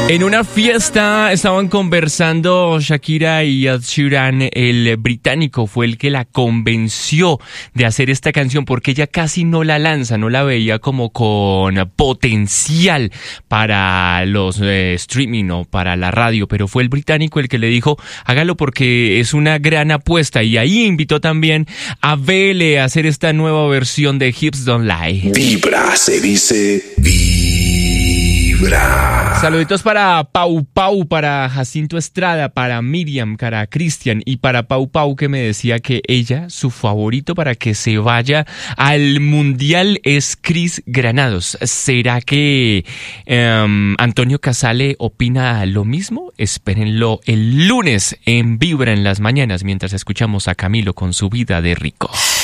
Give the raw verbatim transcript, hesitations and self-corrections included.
En una fiesta estaban conversando Shakira y Ed Sheeran. El británico fue el que la convenció de hacer esta canción porque ella casi no la lanza, no la veía como con potencial para los eh, streaming o para la radio, pero fue el británico el que le dijo hágalo porque es una gran apuesta, y ahí invitó también a Vele a hacer esta nueva versión de Hips Don't Lie. Vibra, se dice vibra. Saluditos para Pau Pau, para Jacinto Estrada, para Miriam, para Cristian y para Pau Pau, que me decía que ella, su favorito para que se vaya al Mundial es Chris Granados. ¿Será que um, Antonio Casale opina lo mismo? Espérenlo el lunes en Vibra en las mañanas mientras escuchamos a Camilo con su vida de rico.